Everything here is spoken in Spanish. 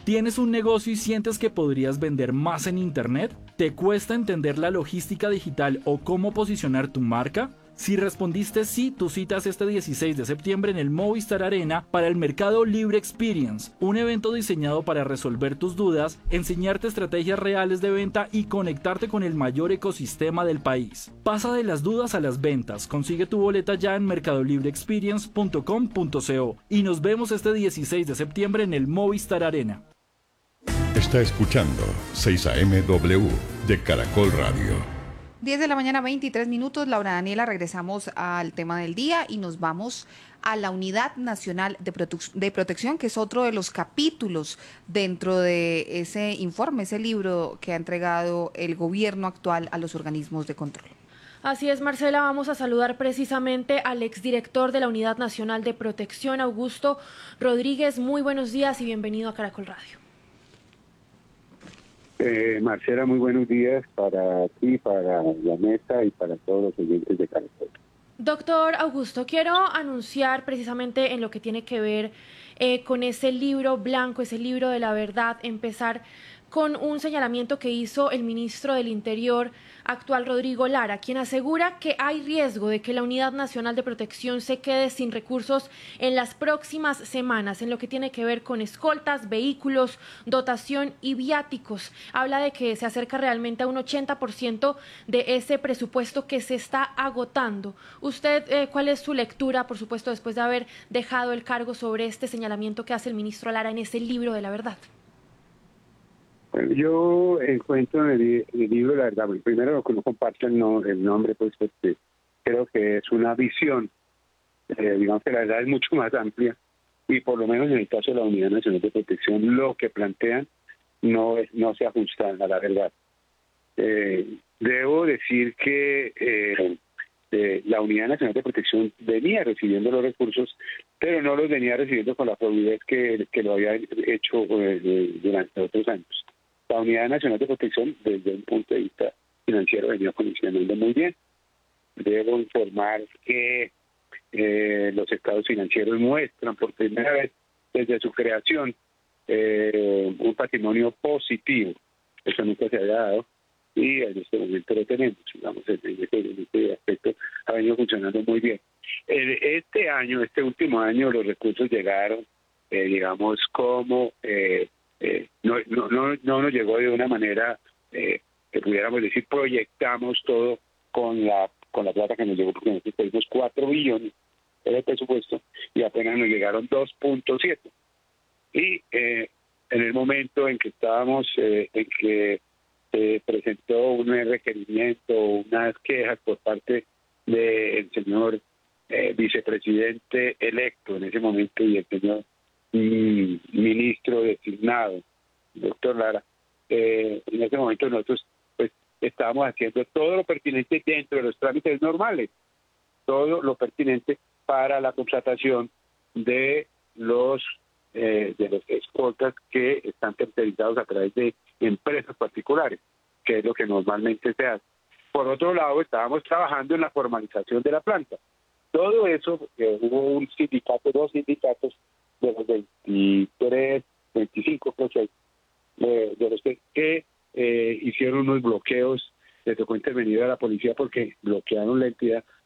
¿Tienes un negocio y sientes que podrías vender más en Internet? ¿Te cuesta entender la logística digital o cómo posicionar tu marca? Si respondiste sí, tu cita es este 16 de septiembre en el Movistar Arena para el Mercado Libre Experience, un evento diseñado para resolver tus dudas, enseñarte estrategias reales de venta y conectarte con el mayor ecosistema del país. Pasa de las dudas a las ventas, consigue tu boleta ya en mercadolibreexperience.com.co y nos vemos este 16 de septiembre en el Movistar Arena. Está escuchando 6 AM de Caracol Radio. 10 de la mañana, 23 minutos. Laura Daniela, regresamos al tema del día y nos vamos a la Unidad Nacional de Protección, que es otro de los capítulos dentro de ese informe, ese libro que ha entregado el gobierno actual a los organismos de control. Así es, Marcela, vamos a saludar precisamente al exdirector de la Unidad Nacional de Protección, Augusto Rodríguez. Muy buenos días y bienvenido a Caracol Radio. Marcela, muy buenos días para ti, para la mesa y para todos los oyentes de Caracol. Doctor Augusto, quiero anunciar precisamente en lo que tiene que ver con ese libro blanco, ese libro de la verdad, empezar con un señalamiento que hizo el ministro del Interior actual, Rodrigo Lara, quien asegura que hay riesgo de que la Unidad Nacional de Protección se quede sin recursos en las próximas semanas, en lo que tiene que ver con escoltas, vehículos, dotación y viáticos. Habla de que se acerca realmente a un 80% de ese presupuesto que se está agotando. ¿Usted cuál es su lectura, por supuesto, después de haber dejado el cargo, sobre este señalamiento que hace el ministro Lara en ese libro de la verdad? Yo encuentro en el libro, la verdad, primero lo que no comparto el nombre, pues creo que es una visión, digamos que la verdad es mucho más amplia, y por lo menos en el caso de la Unidad Nacional de Protección, lo que plantean no se ajusta a la verdad. Debo decir que la Unidad Nacional de Protección venía recibiendo los recursos, pero no los venía recibiendo con la fluidez que lo había hecho durante otros años. La Unidad Nacional de Protección, desde un punto de vista financiero, venía funcionando muy bien. Debo informar que los estados financieros muestran por primera vez desde su creación un patrimonio positivo. Eso nunca se había dado y en este momento lo tenemos. Digamos, en este aspecto ha venido funcionando muy bien. Este último año, los recursos llegaron, digamos, como... no nos llegó de una manera que pudiéramos decir proyectamos todo con la plata que nos llegó, porque nosotros pedimos 4 billones de presupuesto y apenas nos llegaron 2.7. Y en el momento en que estábamos, en que se presentó un requerimiento, unas quejas por parte del señor vicepresidente electo en ese momento y el señor ministro designado, doctor Lara, en ese momento nosotros pues estábamos haciendo todo lo pertinente dentro de los trámites normales, todo lo pertinente para la contratación de los escoltas que están tercerizados a través de empresas particulares, que es lo que normalmente se hace. Por otro lado, estábamos trabajando en la formalización de la planta. Todo eso, hubo dos sindicatos de los 23, 25 procesos, de los que hicieron unos bloqueos. Le tocó intervenir a la policía porque bloquearon la entidad